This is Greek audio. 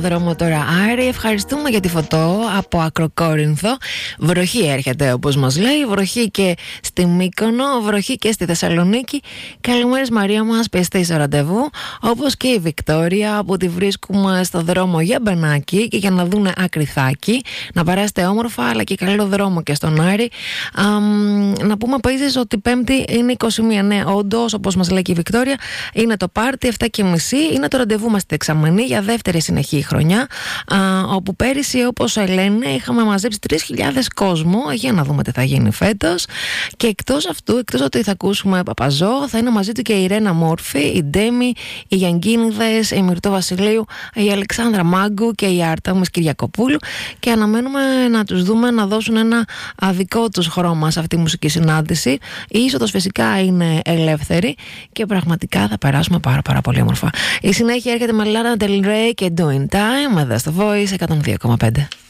δρόμο τώρα. Άρη, ευχαριστούμε για τη φωτό από Ακροκόρινθο. Βροχή έρχεται, όπως μας λέει. Βροχή και στη Μύκονο, βροχή και στη Θεσσαλονίκη. Καλημέρες Μαρία μας, πιστή στο ραντεβού. Όπως και η Βικτόρια, που τη βρίσκουμε στο δρόμο για Μπενάκι και για να δούνε Ακριθάκι. Να περάσετε όμορφα, αλλά και καλό δρόμο και στον Άρη. Να πούμε επίσης ότι Πέμπτη είναι 21. Ναι, όντως, όπως μας λέει και η Βικτόρια, είναι το πάρτι 7:30. Είναι το ραντεβού μας στη Δεξαμενή για δεύτερη συνεχή χρονιά. Όπου πέρυσι, όπως λένε, είχαμε μαζέψει 3.000 κόσμο. Για να δούμε τι θα γίνει φέτος. Και εκτός αυτού, εκτός ότι θα ακούσουμε Παπαζό, θα είναι μαζί του και η Ρένα Μόρφη, η Ντέμι, οι Γιανγκίνιδες, η Μυρτώ Βασιλείου, η Αλεξάνδρα Μάγκου και η Άρτα μας Κυριακοπούλου. Και αναμένουμε να τους δούμε να δώσουν ένα δικό τους χρώμα σε αυτή τη μουσική συνάντηση. Η είσοδος φυσικά είναι ελεύθερη και πραγματικά θα περάσουμε πάρα πολύ όμορφα. Η συνέχεια έρχεται με Lana Del Rey και Doing Time εδώ στο Voice 102,5.